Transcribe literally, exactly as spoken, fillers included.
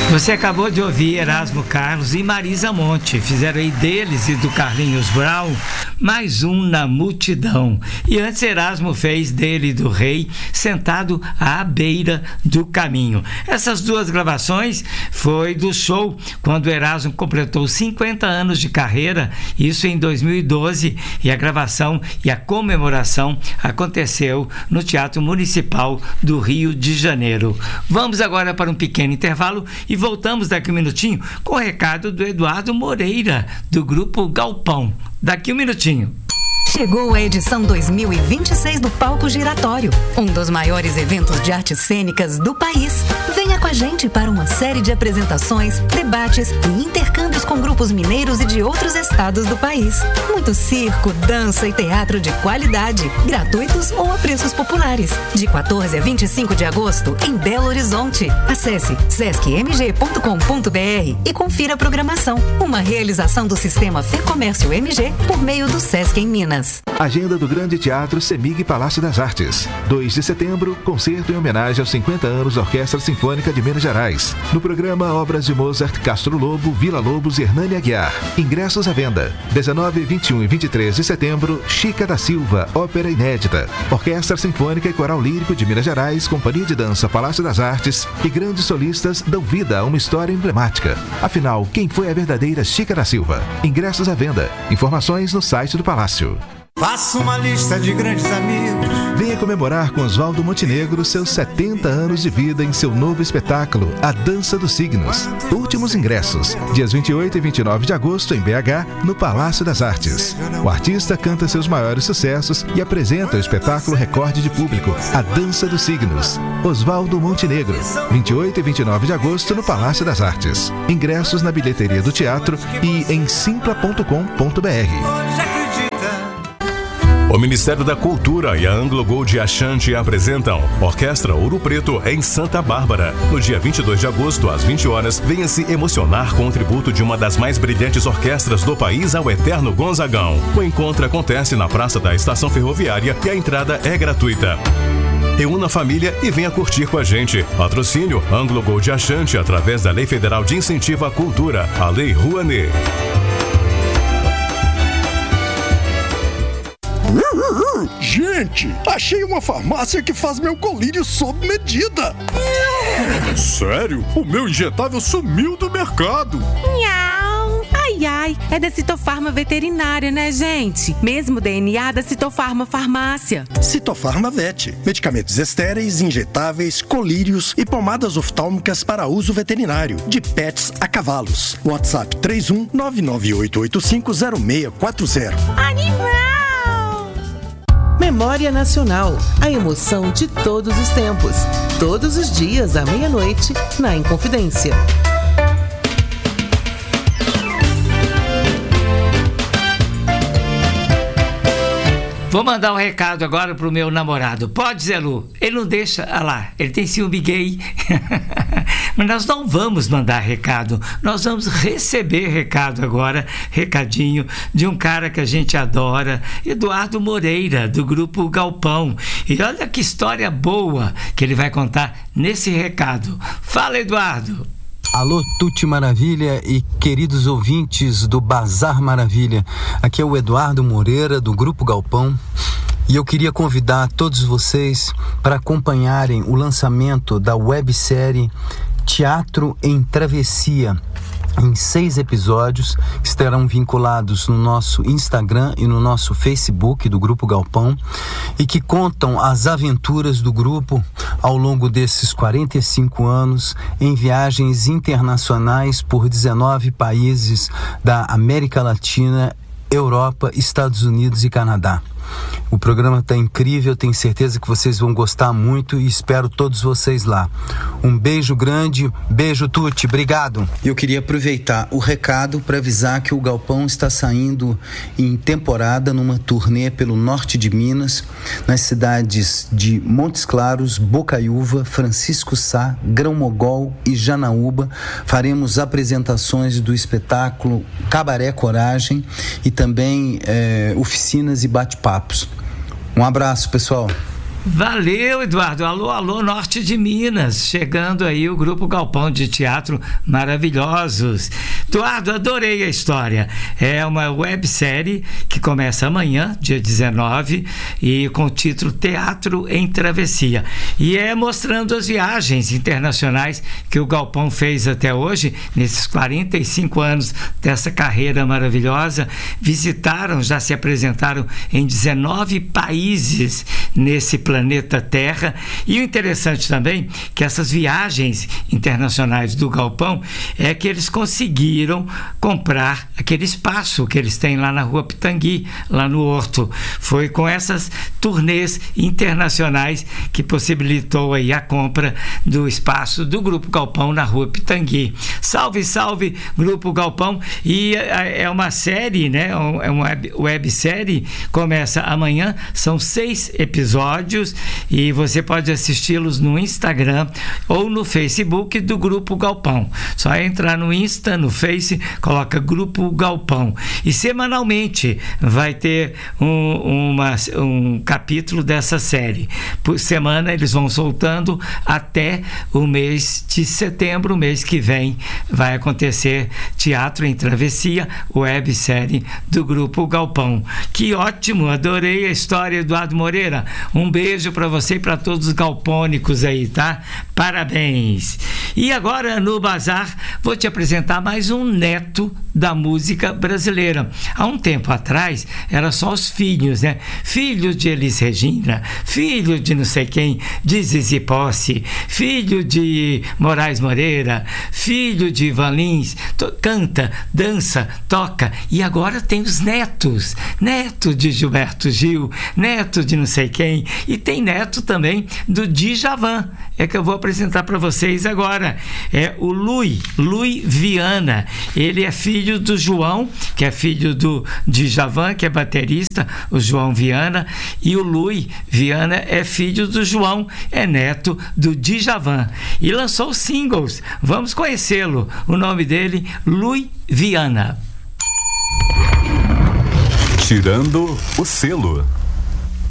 Você acabou de ouvir Erasmo Carlos e Marisa Monte. Fizeram aí deles e do Carlinhos Brown mais um na multidão. E antes Erasmo fez dele e do Rei Sentado à beira do caminho. Essas duas gravações foi do show quando Erasmo completou cinquenta anos de carreira, isso em dois mil e doze, e a gravação e a comemoração aconteceu no Teatro Municipal do Rio de Janeiro. Vamos agora para um pequeno intervalo e voltamos daqui um minutinho com o recado do Eduardo Moreira, do Grupo Galpão. Daqui um minutinho. Chegou a edição dois mil e vinte e seis do Palco Giratório, um dos maiores eventos de artes cênicas do país. Venha com a gente para uma série de apresentações, debates e intercâmbios com grupos mineiros e de outros estados do país. Muito circo, dança e teatro de qualidade, gratuitos ou a preços populares. De quatorze a vinte e cinco de agosto, em Belo Horizonte. Acesse sesc m g ponto com ponto b r e confira a programação. Uma realização do Sistema Fecomércio M G por meio do Sesc em Minas. Agenda do Grande Teatro Semig Palácio das Artes. dois de setembro, concerto em homenagem aos cinquenta anos da Orquestra Sinfônica de Minas Gerais. No programa, obras de Mozart, Castro Lobo, Vila Lobos e Hernani Aguiar. Ingressos à venda. dezenove, vinte e um e vinte e três de setembro, Chica da Silva, ópera inédita. Orquestra Sinfônica e Coral Lírico de Minas Gerais, Companhia de Dança Palácio das Artes e grandes solistas dão vida a uma história emblemática. Afinal, quem foi a verdadeira Chica da Silva? Ingressos à venda. Informações no site do Palácio. Faça uma lista de grandes amigos. Venha comemorar com Oswaldo Montenegro seus setenta anos de vida em seu novo espetáculo, A Dança dos Signos. Últimos ingressos, dias vinte e oito e vinte e nove de agosto em B H, no Palácio das Artes. O artista canta seus maiores sucessos e apresenta o espetáculo recorde de público, A Dança dos Signos. Oswaldo Montenegro, vinte e oito e vinte e nove de agosto no Palácio das Artes. Ingressos na bilheteria do teatro e em simpla ponto com ponto b r. O Ministério da Cultura e a Anglo Gold Ashanti apresentam Orquestra Ouro Preto em Santa Bárbara. No dia vinte e dois de agosto, às vinte horas, venha se emocionar com o tributo de uma das mais brilhantes orquestras do país ao Eterno Gonzagão. O encontro acontece na Praça da Estação Ferroviária e a entrada é gratuita. Reúna a família e venha curtir com a gente. Patrocínio Anglo Gold Ashanti através da Lei Federal de Incentivo à Cultura, a Lei Rouanet. Gente, achei uma farmácia que faz meu colírio sob medida. Sério? O meu injetável sumiu do mercado. Nhau. Ai, ai, é da Citofarma Veterinária, né, gente? Mesmo D N A da Citofarma Farmácia. Citofarma Vet. Medicamentos estéreis, injetáveis, colírios e pomadas oftálmicas para uso veterinário. De pets a cavalos. WhatsApp três um nove nove oito oito cinco zero seis quatro zero. Animal! Memória Nacional, a emoção de todos os tempos. Todos os dias à meia-noite, na Inconfidência. Vou mandar um recado agora pro meu namorado. Pode, Zé Lu? Ele não deixa. Ah lá, ele tem ciúme gay. Mas nós não vamos mandar recado. Nós vamos receber recado agora. Recadinho de um cara que a gente adora, Eduardo Moreira, do Grupo Galpão. E olha que história boa que ele vai contar nesse recado. Fala, Eduardo. Alô, Tuti Maravilha e queridos ouvintes do Bazar Maravilha. Aqui é o Eduardo Moreira, do Grupo Galpão. E eu queria convidar todos vocês para acompanharem o lançamento da websérie Teatro em Travessia, em seis episódios que estarão vinculados no nosso Instagram e no nosso Facebook do Grupo Galpão e que contam as aventuras do grupo ao longo desses quarenta e cinco anos em viagens internacionais por dezenove países da América Latina, Europa, Estados Unidos e Canadá. O programa está incrível, tenho certeza que vocês vão gostar muito e espero todos vocês lá. Um beijo grande, beijo Tuti, obrigado. Eu queria aproveitar o recado para avisar que o Galpão está saindo em temporada numa turnê pelo norte de Minas, nas cidades de Montes Claros, Bocaiúva, Francisco Sá, Grão-Mogol e Janaúba. Faremos apresentações do espetáculo Cabaré Coragem e também é, oficinas e bate-papos. Um abraço, pessoal. Valeu, Eduardo. Alô, alô, norte de Minas. Chegando aí o Grupo Galpão de Teatro Maravilhosos. Eduardo, adorei a história. É uma websérie que começa amanhã, dia dezenove, e com o título Teatro em Travessia. E é mostrando as viagens internacionais que o Galpão fez até hoje, nesses quarenta e cinco anos dessa carreira maravilhosa. Visitaram, já se apresentaram em dezenove países nesse planeta Terra. E o interessante também que essas viagens internacionais do Galpão é que eles conseguiram comprar aquele espaço que eles têm lá na Rua Pitangui, lá no Horto. Foi com essas turnês internacionais que possibilitou aí a compra do espaço do Grupo Galpão na Rua Pitangui. Salve, salve, Grupo Galpão. E é uma série, né? É uma web, websérie, começa amanhã, são seis episódios e você pode assisti-los no Instagram ou no Facebook do Grupo Galpão. Só entrar no Insta, no Face, coloca Grupo Galpão. E semanalmente vai ter um, uma, um capítulo dessa série. Por semana eles vão soltando até o mês de setembro, o mês que vem vai acontecer Teatro em Travessia, websérie do Grupo Galpão. Que ótimo, adorei a história, Eduardo Moreira. Um beijo para você e para todos os galpônicos aí, tá? Parabéns! E agora no Bazar vou te apresentar mais um neto da música brasileira. Há um tempo atrás era só os filhos, né? Filho de Elis Regina, filho de não sei quem, de Zizi Posse, filho de Moraes Moreira, filho de Ivan Lins, to- canta, dança, toca. E agora tem os netos, neto de Gilberto Gil, neto de não sei quem, e tem neto também do Djavan, é que eu vou apresentar para vocês agora. É o Lui, Lui Viana. Ele é filho do João, que é filho do Djavan, que é baterista, o João Viana, e o Lui Viana é filho do João, é neto do Djavan. E lançou singles, vamos conhecê-lo. O nome dele, Lui Viana. Tirando o selo.